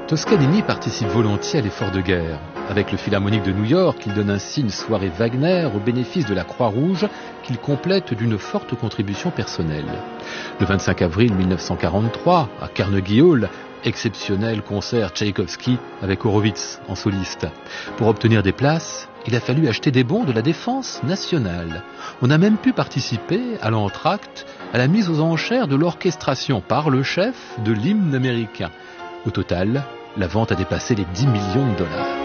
Toscanini participe volontiers à l'effort de guerre. Avec le Philharmonique de New York, il donne ainsi une soirée Wagner au bénéfice de la Croix-Rouge qu'il complète d'une forte contribution personnelle. Le 25 avril 1943, à Carnegie Hall, exceptionnel concert Tchaïkovski avec Horowitz en soliste. Pour obtenir des places, il a fallu acheter des bons de la Défense nationale. On a même pu participer à l'entracte à la mise aux enchères de l'orchestration par le chef de l'hymne américain. Au total, la vente a dépassé les 10 millions de dollars.